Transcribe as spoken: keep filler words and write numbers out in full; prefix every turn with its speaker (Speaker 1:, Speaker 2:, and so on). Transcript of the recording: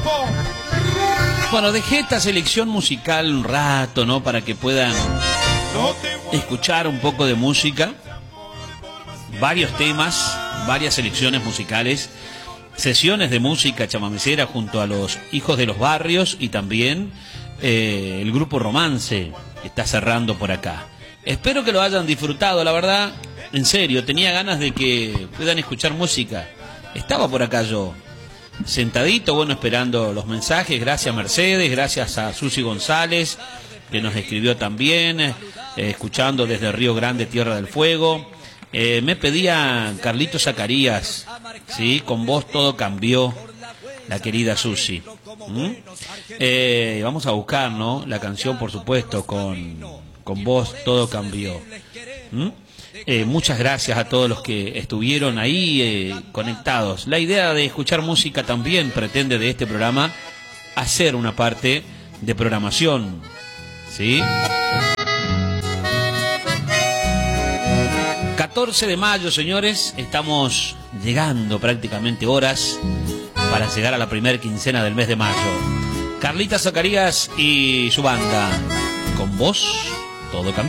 Speaker 1: Bueno, dejé esta selección musical un rato, ¿no? Para que puedan escuchar un poco de música. Varios temas, varias selecciones musicales. Sesiones de música chamamecera junto a los Hijos de los Barrios y también eh, el grupo Romance que está cerrando por acá. Espero que lo hayan disfrutado, la verdad, en serio, tenía ganas de que puedan escuchar música. Estaba por acá yo, sentadito, bueno, esperando los mensajes. Gracias Mercedes, gracias a Susi González, que nos escribió también, eh, escuchando desde Río Grande, Tierra del Fuego. Eh, me pedía Carlito Zacarías, ¿sí? Con vos todo cambió, la querida Susi. ¿Mm? Eh, vamos a buscar, ¿no? La canción, por supuesto, con, con vos todo cambió. ¿Mm? Eh, muchas gracias a todos los que estuvieron ahí eh, conectados. La idea de escuchar música también pretende de este programa hacer una parte de programación, ¿sí? catorce de mayo, señores, estamos llegando prácticamente horas para llegar a la primera quincena del mes de mayo. Carlita Zacarías y su banda, con vos todo cambió.